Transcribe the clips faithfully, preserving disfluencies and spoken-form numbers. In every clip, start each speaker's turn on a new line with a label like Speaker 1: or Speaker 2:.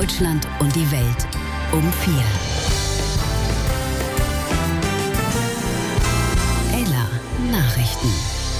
Speaker 1: Deutschland und die Welt um vier. Ella Nachrichten.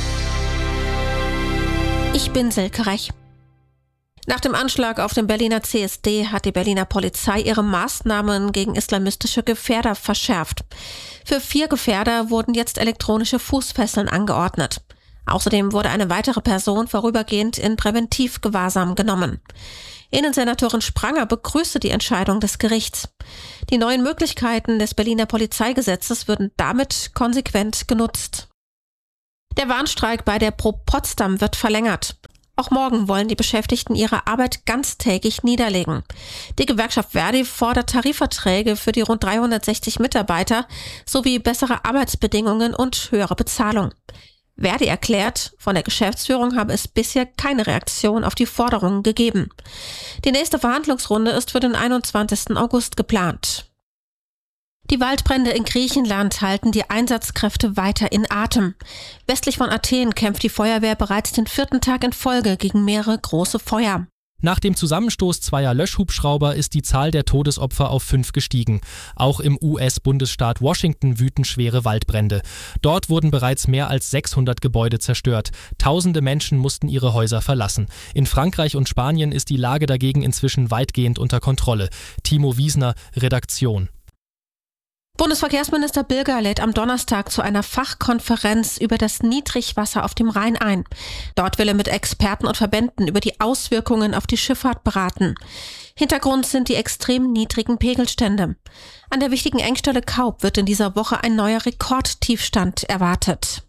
Speaker 2: Ich bin Silke Rech. Nach dem Anschlag auf den Berliner C S D hat die Berliner Polizei ihre Maßnahmen gegen islamistische Gefährder verschärft. Für vier Gefährder wurden jetzt elektronische Fußfesseln angeordnet. Außerdem wurde eine weitere Person vorübergehend in Präventivgewahrsam genommen. Innensenatorin Spranger begrüßte die Entscheidung des Gerichts. Die neuen Möglichkeiten des Berliner Polizeigesetzes würden damit konsequent genutzt. Der Warnstreik bei der Pro Potsdam wird verlängert. Auch morgen wollen die Beschäftigten ihre Arbeit ganztägig niederlegen. Die Gewerkschaft Verdi fordert Tarifverträge für die rund dreihundertsechzig Mitarbeiter sowie bessere Arbeitsbedingungen und höhere Bezahlung. Verdi erklärt, von der Geschäftsführung habe es bisher keine Reaktion auf die Forderungen gegeben. Die nächste Verhandlungsrunde ist für den einundzwanzigsten August geplant. Die Waldbrände in Griechenland halten die Einsatzkräfte weiter in Atem. Westlich von Athen kämpft die Feuerwehr bereits den vierten Tag in Folge gegen mehrere große Feuer.
Speaker 3: Nach dem Zusammenstoß zweier Löschhubschrauber ist die Zahl der Todesopfer auf fünf gestiegen. Auch im U S-Bundesstaat Washington wüten schwere Waldbrände. Dort wurden bereits mehr als sechshundert Gebäude zerstört. Tausende Menschen mussten ihre Häuser verlassen. In Frankreich und Spanien ist die Lage dagegen inzwischen weitgehend unter Kontrolle. Timo Wiesner, Redaktion.
Speaker 2: Bundesverkehrsminister Bilger lädt am Donnerstag zu einer Fachkonferenz über das Niedrigwasser auf dem Rhein ein. Dort will er mit Experten und Verbänden über die Auswirkungen auf die Schifffahrt beraten. Hintergrund sind die extrem niedrigen Pegelstände. An der wichtigen Engstelle Kaub wird in dieser Woche ein neuer Rekordtiefstand erwartet.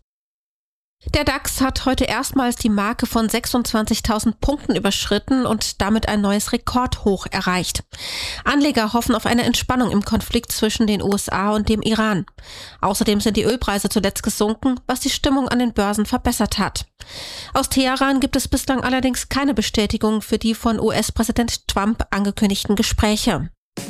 Speaker 2: Der DAX hat heute erstmals die Marke von sechsundzwanzigtausend Punkten überschritten und damit ein neues Rekordhoch erreicht. Anleger hoffen auf eine Entspannung im Konflikt zwischen den U S A und dem Iran. Außerdem sind die Ölpreise zuletzt gesunken, was die Stimmung an den Börsen verbessert hat. Aus Teheran gibt es bislang allerdings keine Bestätigung für die von U S-Präsident Trump angekündigten Gespräche.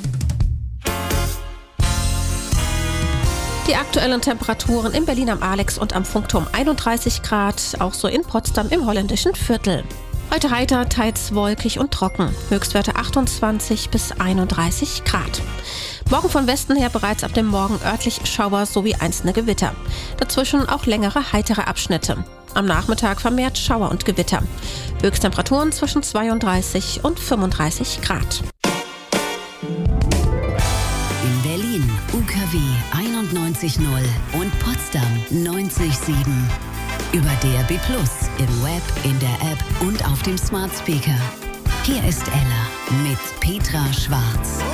Speaker 2: Die aktuellen Temperaturen in Berlin am Alex und am Funkturm einunddreißig Grad, auch so in Potsdam im holländischen Viertel. Heute heiter, teils wolkig und trocken, Höchstwerte achtundzwanzig bis einunddreißig Grad. Morgen von Westen her bereits ab dem Morgen örtlich Schauer sowie einzelne Gewitter. Dazwischen auch längere heitere Abschnitte. Am Nachmittag vermehrt Schauer und Gewitter. Höchsttemperaturen zwischen zweiunddreißig und fünfunddreißig Grad.
Speaker 1: In Berlin U K W einundneunzig Komma null und Potsdam neunzig Komma sieben. Über D A B plus, im Web, in der App und auf dem Smart Speaker. Hier ist Ella mit Petra Schwarz.